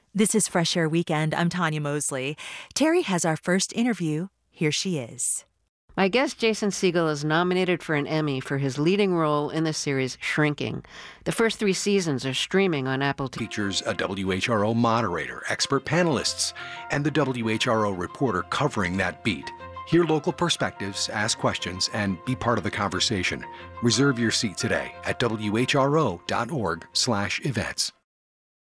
This is Fresh Air Weekend. I'm Tanya Mosley. Terry has our first interview. Here she is. My guest, Jason Segel, is nominated for an Emmy for his leading role in the series Shrinking. The first 3 seasons are streaming on Apple TV. Features a WHRO moderator, expert panelists, and the WHRO reporter covering that beat. Hear local perspectives, ask questions, and be part of the conversation. Reserve your seat today at whro.org/events.